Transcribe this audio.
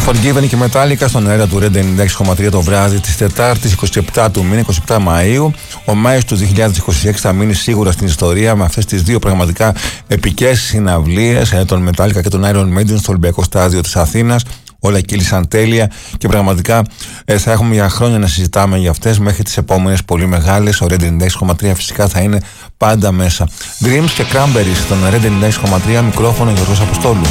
Forgiven και Metallica στον αέρα του Red 96,3 το βράδυ της Τετάρτης 27 του μήνα, 27 Μαΐου. Ο Μάιος του 2026 θα μείνει σίγουρα στην ιστορία με αυτές τις δύο πραγματικά επικές συναυλίες, τον Metallica και τον Iron Maiden στο Ολυμπιακό Στάδιο της Αθήνας. Όλα κύλησαν τέλεια και πραγματικά θα έχουμε για χρόνια να συζητάμε για αυτές μέχρι τις επόμενες πολύ μεγάλες. Ο Red 96,3 φυσικά θα είναι πάντα μέσα. Dreams και Cranberries στον Red 96,3, μικρόφωνο Γιώργος Αποστόλου.